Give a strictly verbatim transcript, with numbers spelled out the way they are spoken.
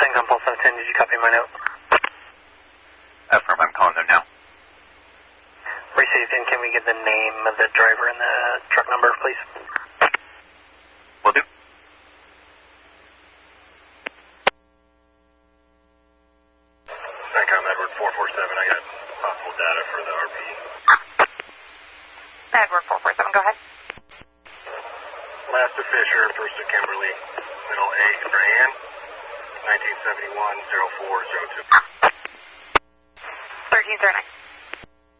Mustang's on Pulse seven ten, did you copy my note? Affirm, I'm calling them now. Received, and can we get the name of the driver and the truck number, please? Will do. SATCOM Edward four four seven, I got possible data for the R P. Edward four four seven, go ahead. Last to Fisher, first to Kimberly, middle A to Brianne, nineteen seventy-one, oh four oh two. thirteen zero nine.